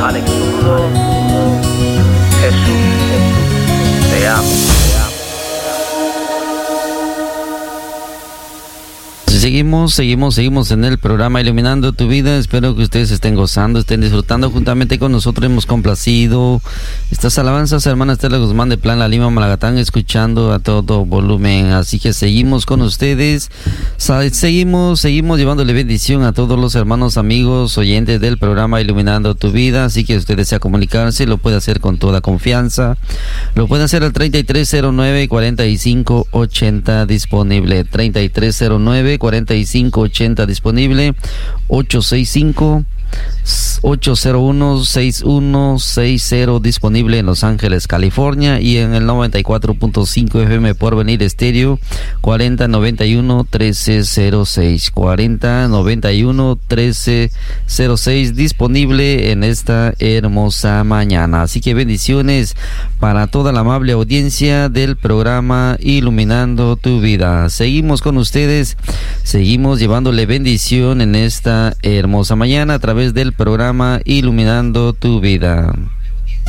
Alex Zurdo, Jesús, te amo. Seguimos en el programa Iluminando tu Vida. Espero que ustedes estén gozando, estén disfrutando juntamente con nosotros. Hemos complacido estas alabanzas, hermana Estela Guzmán de Plan La Lima, Malagatán, escuchando a todo volumen. Así que seguimos con ustedes, seguimos llevándole bendición a todos los hermanos, amigos, oyentes del programa Iluminando tu Vida. Así que usted desea comunicarse, lo puede hacer con toda confianza. Lo puede hacer al 3309-4580 disponible, 3309-4580 disponible, 801-6160 disponible en Los Ángeles, California, y en el 94.5 FM Porvenir Estéreo, 4091-1306, 4091-1306 disponible en esta hermosa mañana. Así que bendiciones para toda la amable audiencia del programa Iluminando tu Vida. Seguimos con ustedes, seguimos llevándole bendición en esta hermosa mañana a través del programa Iluminando tu Vida.